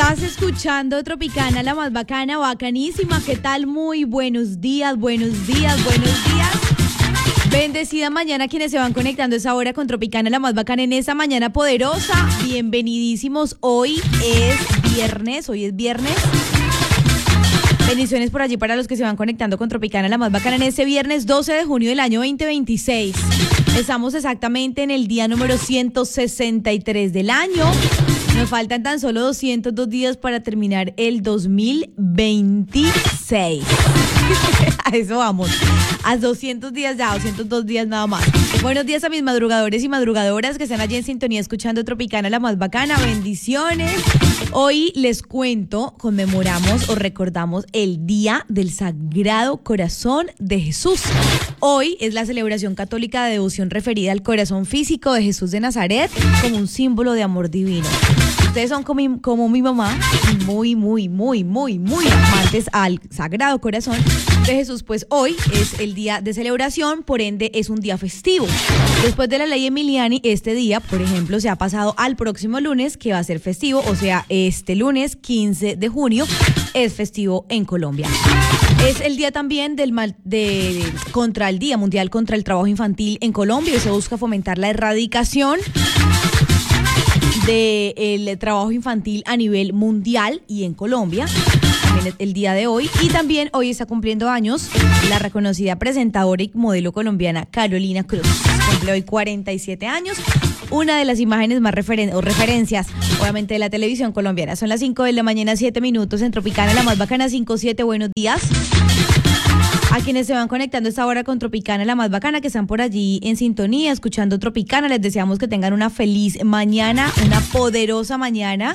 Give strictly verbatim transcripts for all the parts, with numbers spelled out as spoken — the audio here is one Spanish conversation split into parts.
Estás escuchando Tropicana, la más bacana, bacanísima. ¿Qué tal? Muy buenos días, buenos días, buenos días. Bendecida mañana quienes se van conectando a esa hora con Tropicana, la más bacana en esa mañana poderosa. Bienvenidísimos. Hoy es viernes, hoy es viernes. Bendiciones por allí para los que se van conectando con Tropicana, la más bacana en este viernes doce de junio del año veinte veintiséis. Estamos exactamente en el día número ciento sesenta y tres del año. Nos faltan tan solo doscientos dos días para terminar el dos mil veintiséis. A eso vamos. A doscientos días ya, doscientos dos días nada más. Buenos días a mis madrugadores y madrugadoras que están allí en sintonía escuchando Tropicana, la más bacana. Bendiciones. Hoy les cuento, conmemoramos o recordamos el Día del Sagrado Corazón de Jesús. Hoy es la celebración católica de devoción referida al corazón físico de Jesús de Nazaret como un símbolo de amor divino. Ustedes son como mi, como mi mamá, muy, muy, muy, muy, muy amantes al Sagrado Corazón de Jesús. Pues hoy es el día de celebración, por ende es un día festivo. Después de la ley Emiliani, este día, por ejemplo, se ha pasado al próximo lunes, que va a ser festivo, o sea, este lunes quince de junio es festivo en Colombia. Es el día también del mal, de, contra el Día Mundial contra el Trabajo Infantil en Colombia y se busca fomentar la erradicación del trabajo infantil a nivel mundial y en Colombia, también el día de hoy. Y también hoy está cumpliendo años la reconocida presentadora y modelo colombiana Carolina Cruz. Cumple hoy cuarenta y siete años, una de las imágenes más referen- o referencias, obviamente, de la televisión colombiana. Son las cinco de la mañana, siete minutos en Tropicana, la más bacana, cinco siete. Buenos días a quienes se van conectando a esta hora con Tropicana, la más bacana, que están por allí en sintonía, escuchando Tropicana. Les deseamos que tengan una feliz mañana, una poderosa mañana.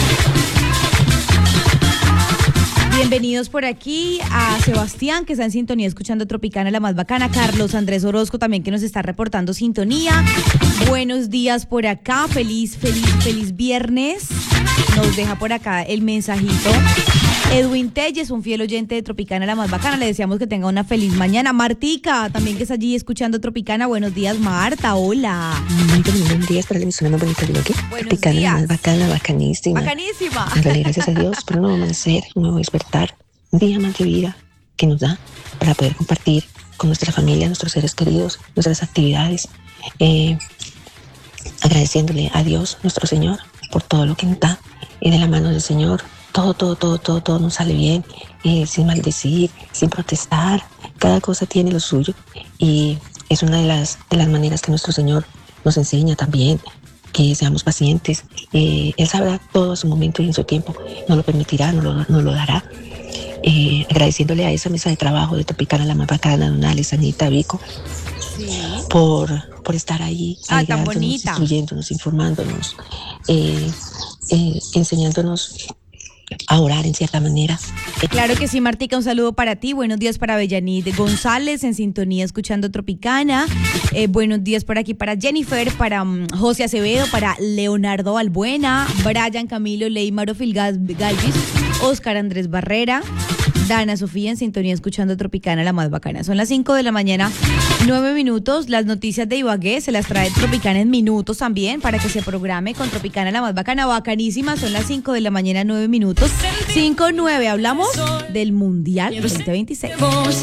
Bienvenidos por aquí a Sebastián, que está en sintonía escuchando Tropicana, la más bacana. Carlos Andrés Orozco también, que nos está reportando sintonía. Buenos días por acá, feliz, feliz, feliz viernes. Nos deja por acá el mensajito Edwin Telles, un fiel oyente de Tropicana, la más bacana. Le deseamos que tenga una feliz mañana. Martica, también que está allí escuchando Tropicana. Buenos días, Marta, hola. Muy buenos días para la emisora más bonita de Bloque. Tropicana, días. la más bacana, bacanísima. Bacanísima. Darle gracias a Dios por un nuevo amanecer, un nuevo despertar, un día más de vida que nos da para poder compartir con nuestra familia, nuestros seres queridos, nuestras actividades, eh, agradeciéndole a Dios, nuestro Señor, por todo lo que nos da, y de la mano del Señor todo, todo, todo, todo, todo nos sale bien, eh, sin maldecir, sin protestar. Cada cosa tiene lo suyo y es una de las, de las maneras que nuestro Señor nos enseña también, que seamos pacientes. Eh, él sabrá todo a su momento y en su tiempo, nos lo permitirá, nos lo, nos lo dará. Eh, agradeciéndole a esa mesa de trabajo de Tropicana, la más bacana, don Alex, Anita, Vico, sí, por, por estar ahí, ah, tan bonita, instruyéndonos, informándonos, eh, eh, enseñándonos a orar en cierta manera. Claro que sí, Martica, un saludo para ti. Buenos días para Bellanit González, en sintonía escuchando Tropicana. Eh, buenos días por aquí para Jennifer, para um, José Acevedo, para Leonardo Balbuena, Brian Camilo, Leymaro Filgalvis, Oscar Andrés Barrera, Dana Sofía, en sintonía escuchando Tropicana, la más bacana. Son las cinco de la mañana, nueve minutos. Las noticias de Ibagué se las trae Tropicana en minutos también, para que se programe con Tropicana, la más bacana, bacanísima. Son las cinco de la mañana, nueve minutos. cinco nueve, hablamos del Mundial veinte veintiséis.